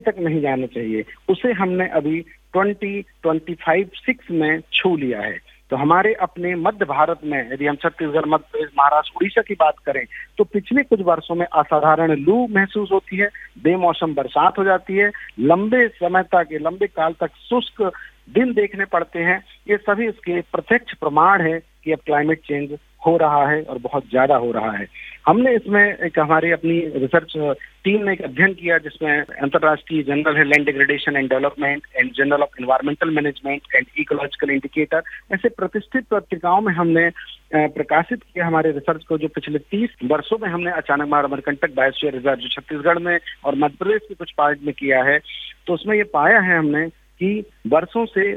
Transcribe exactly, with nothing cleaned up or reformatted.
तक नहीं जाना चाहिए, उसे हमने अभी ट्वेंटी ट्वेंटी फाइव सिक्स में छू लिया है। तो हमारे अपने मध्य भारत में यदि हम छत्तीसगढ़, मध्य प्रदेश, महाराष्ट्र, उड़ीसा की बात करें तो पिछले कुछ वर्षों में असाधारण लू महसूस होती है, बेमौसम बरसात हो जाती है, लंबे समय तक, लंबे काल तक शुष्क दिन देखने पड़ते हैं। ये सभी इसके प्रत्यक्ष प्रमाण है कि अब क्लाइमेट चेंज हो रहा है और बहुत ज्यादा हो रहा है। हमने इसमें एक हमारी अपनी रिसर्च टीम ने एक अध्ययन किया जिसमें अंतर्राष्ट्रीय जर्नल है land degradation and development and journal of environmental management and ecological indicator, ऐसे प्रतिष्ठित पत्रिकाओं में हमने प्रकाशित किया हमारे रिसर्च को, जो पिछले तीस वर्षों में हमने अचानक मार अमरकंटक बायोस्फीयर रिजर्व जो छत्तीसगढ़ में और मध्य प्रदेश के कुछ पार्ट में किया है। तो उसमें ये पाया है हमने कि वर्षों से